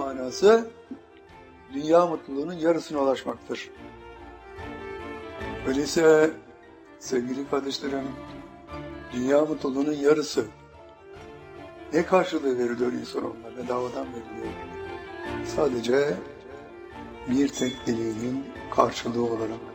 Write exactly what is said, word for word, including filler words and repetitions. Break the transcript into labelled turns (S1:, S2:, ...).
S1: manası dünya mutluluğunun yarısına ulaşmaktır. Öyleyse sevgili kardeşlerim, dünya mutluluğunun yarısı ne karşılığı veriliyor insanoğluna? Bedavadan veriliyor. Sadece bir tek dileğinin karşılığı olarak